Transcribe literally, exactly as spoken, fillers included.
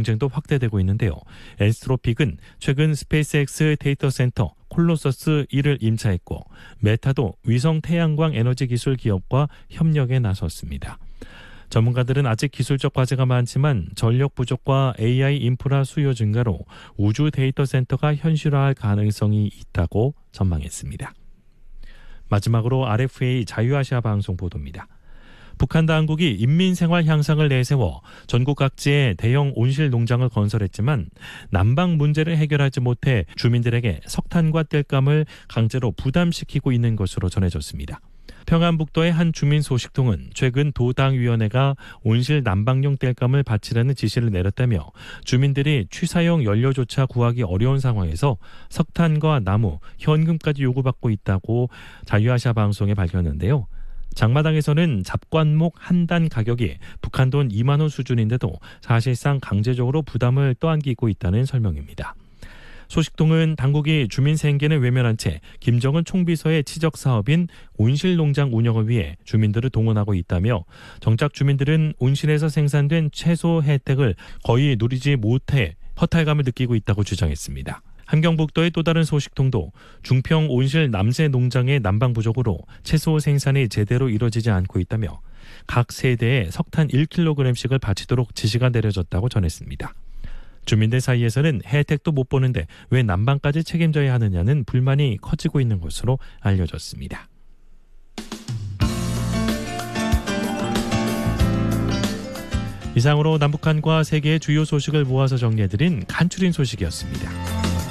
경쟁도 확대되고 있는데요. 엔스트로픽은 최근 스페이스X 데이터 센터 콜로서스 일을 임차했고 메타도 위성 태양광 에너지 기술 기업과 협력에 나섰습니다. 전문가들은 아직 기술적 과제가 많지만 전력 부족과 에이아이 인프라 수요 증가로 우주 데이터 센터가 현실화할 가능성이 있다고 전망했습니다. 마지막으로 알에프에이 자유아시아 방송 보도입니다. 북한 당국이 인민생활 향상을 내세워 전국 각지에 대형 온실 농장을 건설했지만 난방 문제를 해결하지 못해 주민들에게 석탄과 땔감을 강제로 부담시키고 있는 것으로 전해졌습니다. 평안북도의 한 주민 소식통은 최근 도당위원회가 온실 난방용 땔감을 바치라는 지시를 내렸다며 주민들이 취사용 연료조차 구하기 어려운 상황에서 석탄과 나무, 현금까지 요구받고 있다고 자유아시아 방송에 밝혔는데요. 장마당에서는 잡관목 한 단 가격이 북한 돈 이만 원 수준인데도 사실상 강제적으로 부담을 떠안기고 있다는 설명입니다. 소식통은 당국이 주민 생계는 외면한 채 김정은 총비서의 치적 사업인 온실농장 운영을 위해 주민들을 동원하고 있다며 정작 주민들은 온실에서 생산된 채소 혜택을 거의 누리지 못해 허탈감을 느끼고 있다고 주장했습니다. 함경북도의 또 다른 소식통도 중평 온실 남새 농장의 난방 부족으로 채소 생산이 제대로 이뤄지지 않고 있다며 각 세대에 석탄 일 킬로그램씩을 바치도록 지시가 내려졌다고 전했습니다. 주민들 사이에서는 혜택도 못 보는데 왜 난방까지 책임져야 하느냐는 불만이 커지고 있는 것으로 알려졌습니다. 이상으로 남북한과 세계의 주요 소식을 모아서 정리해드린 간추린 소식이었습니다.